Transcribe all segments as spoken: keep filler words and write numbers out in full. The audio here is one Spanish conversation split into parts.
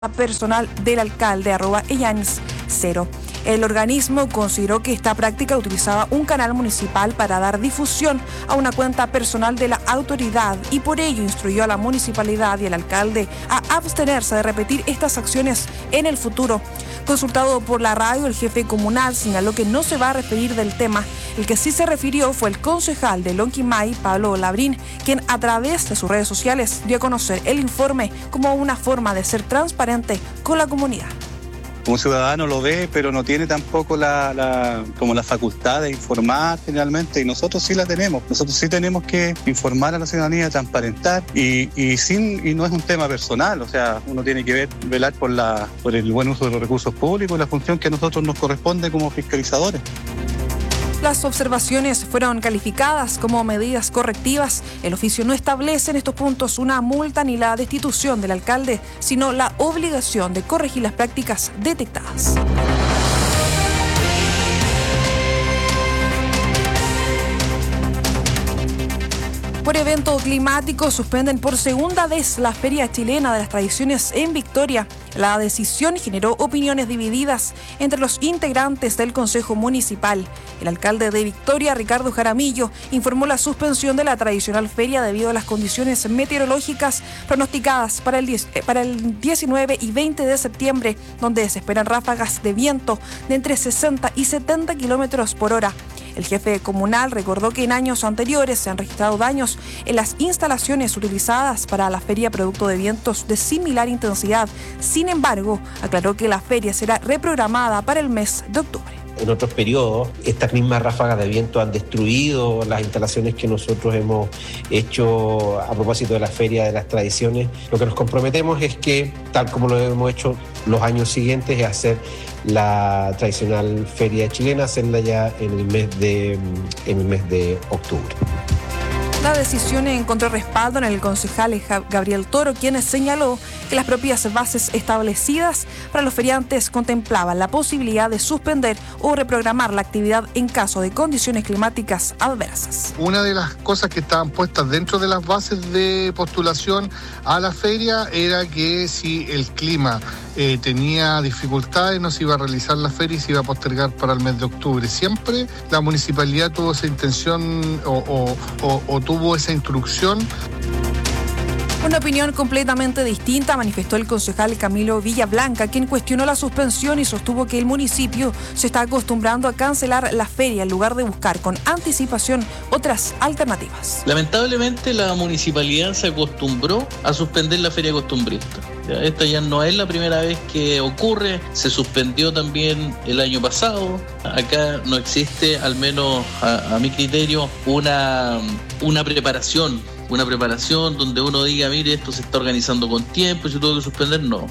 personal del alcalde, arroba Ellanis cero. El organismo consideró que esta práctica utilizaba un canal municipal para dar difusión a una cuenta personal de la autoridad y por ello instruyó a la municipalidad y al alcalde a abstenerse de repetir estas acciones en el futuro. Consultado por la radio, el jefe comunal señaló que no se va a referir del tema. El que sí se refirió fue el concejal de Lonquimay, Pablo Labrín, quien a través de sus redes sociales dio a conocer el informe como una forma de ser transparente con la comunidad. Un ciudadano lo ve, pero no tiene tampoco la, la, como la facultad de informar generalmente, y nosotros sí la tenemos. Nosotros sí tenemos que informar a la ciudadanía, transparentar, y, y, sin, y no es un tema personal, o sea, uno tiene que ver, velar por, la, por el buen uso de los recursos públicos y la función que a nosotros nos corresponde como fiscalizadores. Las observaciones fueron calificadas como medidas correctivas. El oficio no establece en estos puntos una multa ni la destitución del alcalde, sino la obligación de corregir las prácticas detectadas. Por evento climático suspenden por segunda vez la Feria Chilena de las Tradiciones en Victoria. La decisión generó opiniones divididas entre los integrantes del Consejo Municipal. El alcalde de Victoria, Ricardo Jaramillo, informó la suspensión de la tradicional feria debido a las condiciones meteorológicas pronosticadas para el, diez, para el diecinueve y veinte de septiembre, donde se esperan ráfagas de viento de entre sesenta y setenta kilómetros por hora. El jefe comunal recordó que en años anteriores se han registrado daños en las instalaciones utilizadas para la feria producto de vientos de similar intensidad. Sin embargo, aclaró que la feria será reprogramada para el mes de octubre. En otros periodos, estas mismas ráfagas de viento han destruido las instalaciones que nosotros hemos hecho a propósito de la Feria de las Tradiciones. Lo que nos comprometemos es que, tal como lo hemos hecho los años siguientes, es hacer la tradicional feria chilena, hacerla ya en el mes de, en el mes de octubre. La decisión encontró respaldo en el concejal Gabriel Toro, quien señaló que las propias bases establecidas para los feriantes contemplaban la posibilidad de suspender o reprogramar la actividad en caso de condiciones climáticas adversas. Una de las cosas que estaban puestas dentro de las bases de postulación a la feria era que si el clima eh, tenía dificultades no se iba a realizar la feria y se iba a postergar para el mes de octubre. Siempre la municipalidad tuvo esa intención o, o, o, o tuvo esa instrucción. Una opinión completamente distinta manifestó el concejal Camilo Villablanca, quien cuestionó la suspensión y sostuvo que el municipio se está acostumbrando a cancelar la feria en lugar de buscar con anticipación otras alternativas. Lamentablemente la municipalidad se acostumbró a suspender la feria costumbrista. Esta ya no es la primera vez que ocurre, se suspendió también el año pasado. Acá no existe, al menos a, a mi criterio, una, una preparación, una preparación donde uno diga, mire, esto se está organizando con tiempo y se tuvo que suspender, no.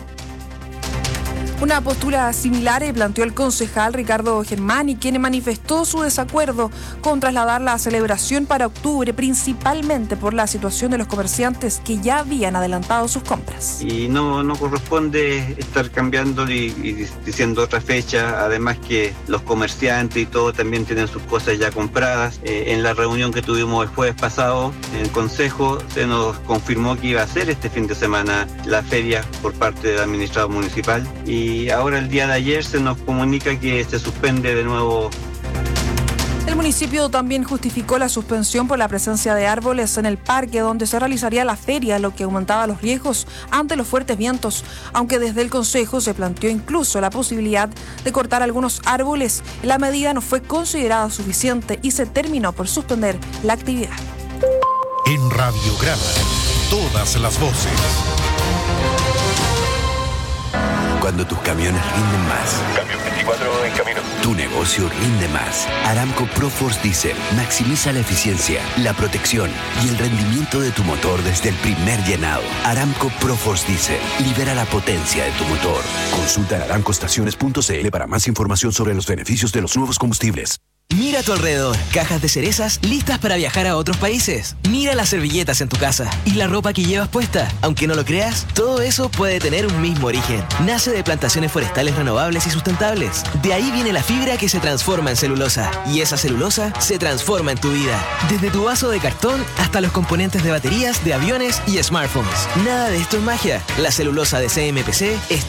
Una postura similar planteó el concejal Ricardo Germani, quien manifestó su desacuerdo con trasladar la celebración para octubre, principalmente por la situación de los comerciantes que ya habían adelantado sus compras. Y no, no corresponde estar cambiando y, y diciendo otra fecha, además que los comerciantes y todo también tienen sus cosas ya compradas. Eh, en la reunión que tuvimos el jueves pasado en el Consejo se nos confirmó que iba a ser este fin de semana la feria por parte del administrador municipal y Y ahora el día de ayer se nos comunica que se suspende de nuevo. El municipio también justificó la suspensión por la presencia de árboles en el parque donde se realizaría la feria, lo que aumentaba los riesgos ante los fuertes vientos, aunque desde el Consejo se planteó incluso la posibilidad de cortar algunos árboles. La medida no fue considerada suficiente y se terminó por suspender la actividad. En Radiograma, todas las voces. Cuando tus camiones rinden más. Camión veinticuatro en camino. Tu negocio rinde más. Aramco ProForce Diesel maximiza la eficiencia, la protección y el rendimiento de tu motor desde el primer llenado. Aramco ProForce Diesel libera la potencia de tu motor. Consulta en aramco estaciones punto c l para más información sobre los beneficios de los nuevos combustibles. Mira a tu alrededor, cajas de cerezas listas para viajar a otros países. Mira las servilletas en tu casa y la ropa que llevas puesta. Aunque no lo creas, todo eso puede tener un mismo origen. Nace de plantaciones forestales renovables y sustentables. De ahí viene la fibra que se transforma en celulosa. Y esa celulosa se transforma en tu vida. Desde tu vaso de cartón hasta los componentes de baterías, de aviones y smartphones. Nada de esto es magia. La celulosa de C M P C es